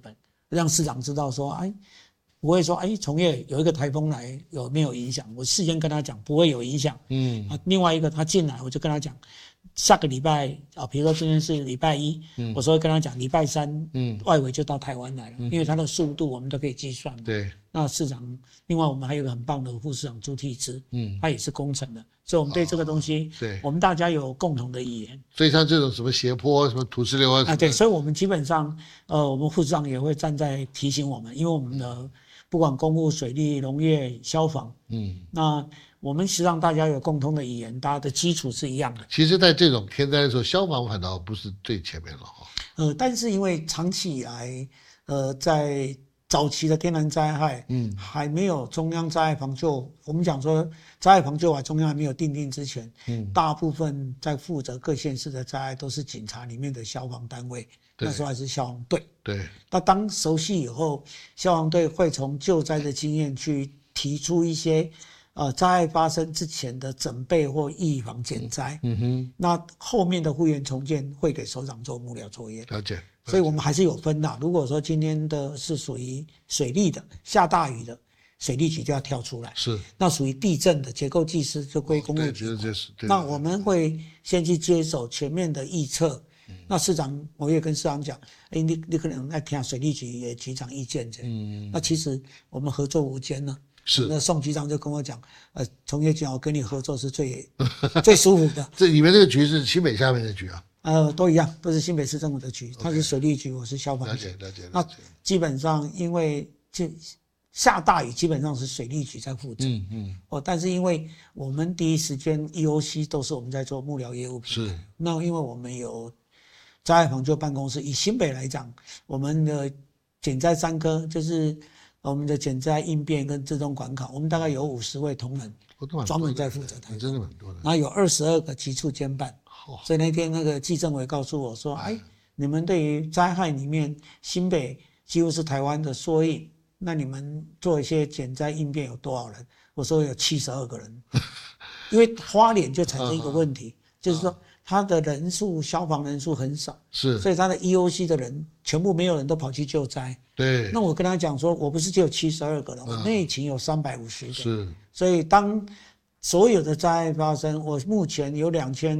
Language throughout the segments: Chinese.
本，让市长知道说，哎，不会说，哎，从业有一个台风来有没有影响？我事先跟他讲不会有影响。另外一个他进来我就跟他讲，下个礼拜啊，比如说今天是礼拜一，我说跟他讲礼拜三，外围就到台湾来了，因为他的速度我们都可以计算。 对。 那市长，另外我们还有一个很棒的副市长朱棣之，他也是工程的，所以我们对这个东西，对，我们大家有共同的语言。 所以像这种什么斜坡、什么土石流啊， 对，所以我们基本上，我们副市长也会站在提醒我们，因为我们的不管公务、水利、农业、消防，那我们实际上大家有共同的语言，大家的基础是一样的。 其实，在这种天灾的时候，消防反倒不是最前面了哈。 但是因为长期以来，在早期的天然灾害，还没有中央灾害防救。我们讲说灾害防救法中央还没有订定之前，大部分在负责各县市的灾害都是警察里面的消防单位，那时候还是消防队。 对。 那当熟悉以后，消防队会从救灾的经验去提出一些灾害发生之前的准备或预防减灾。那后面的复原重建会给首长做幕僚作业。 了解。 所以我们还是有分的。如果说今天的是属于水利的，下大雨的，水利局就要跳出来。是。那属于地震的结构技师就归公务局。那我们会先去接手前面的预测。那市长，我也跟市长讲，你可能在听水利局局长意见这。那其实我们合作无间呢。是。那宋局长就跟我讲，从业局长我跟你合作是最舒服的。 这你们这个局是新北下面的局啊？ 都一样，都是新北市政府的局，他是水利局，我是消防局。 了解。 那基本上因为下大雨，基本上是水利局在负责。但是因为我们第一时间 EOC 都是我们在做幕僚业务平台。是。那因为我们有灾害防救办公室，以新北来讲，我们的减灾3科就是我们的减灾应变跟自动管考，我们大概有50位同仁专门在负责台风， 真的蛮多的。 然后有22个局处监办。所以那天那个纪政委告诉我说，哎，你们对于灾害里面新北几乎是台湾的缩影，那你们做一些减灾应变有多少人？我说有72个人。因为花莲就产生一个问题，就是说他的人数消防人数很少，是，所以他的 EOC 的人全部没有人都跑去救灾。对。那我跟他讲说，我不是只有72个人，我内勤有350个。是。所以当所有的灾害发生，我目前有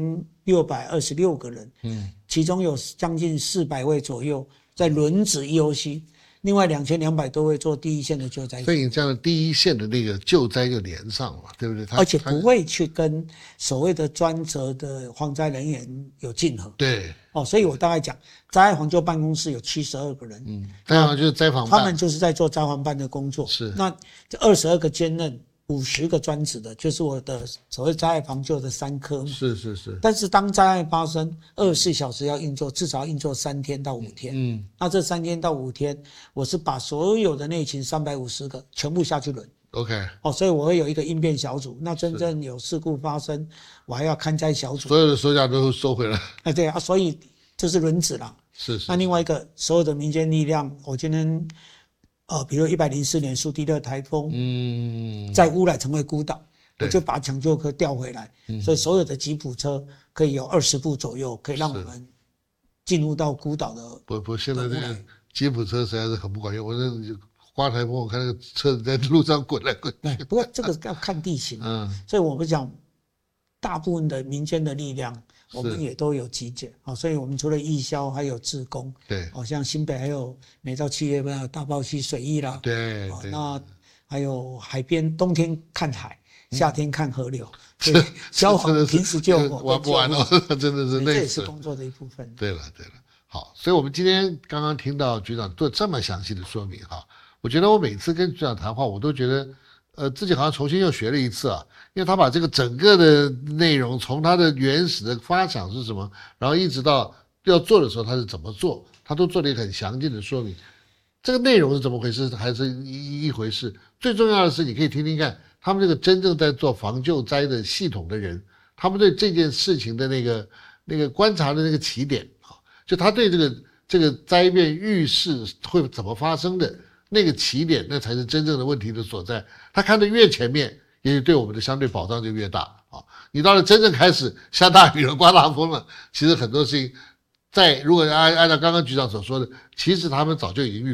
2626个人，其中有将近400位左右在轮值 EOC， 另外2200多位做第一线的救灾。 所以你这样的第一线的那个救灾就连上了，对不对？ 而且不会去跟所谓的专责的防灾人员有竞合。对。所以我大概讲，灾害防救办公室有72个人， 灾害就是灾防办， 他们就是在做灾防办的工作。是。那这22个兼任。50个专职的，就是我的所谓灾害防救的3科嘛。是。但是当灾害发生，24小时要运作，至少要运作3天到5天。那这3天到5天，我是把所有的内勤350个全部下去轮。OK。所以我会有一个应变小组。那真正有事故发生，我还要看灾小组。 所有的收假都收回来。 对啊，所以就是轮值啦。是。那另外一个，所有的民间力量，我今天。比如104年苏迪勒台风，在乌来成为孤岛，我就把抢救科调回来，所以所有的吉普车可以有20部左右，可以让我们进入到孤岛的。 不，现在这个吉普车实在是很不管用。我那刮台风，我看那个车子在路上滚来滚去。 不过这个要看地形，所以我们讲大部分的民间的力量。我们也都有集结，所以我们除了义消还有志工，对，像新北还有每到7月份有大豹溪水艺啦，对，那还有海边，冬天看海，夏天看河流，所以消防平时就玩不完哦，真的是累死， 这也是工作的一部分。 对了，好，所以我们今天刚刚听到局长做这么详细的说明哈，我觉得我每次跟局长谈话，我都觉得自己好像重新又学了一次啊。因为他把这个整个的内容从他的原始的发想是什么，然后一直到要做的时候他是怎么做，他都做了一个很详尽的说明。这个内容是怎么回事还是一回事，最重要的是你可以听听看他们这个真正在做防救灾的系统的人，他们对这件事情的那个观察的那个起点啊，就他对这个灾变预示会怎么发生的那个起点，那才是真正的问题的所在。他看得越前面，也许对我们的相对保障就越大啊！你到了真正开始下大雨了、刮大风了，其实很多事情，如果按照刚刚局长所说的，其实他们早就已经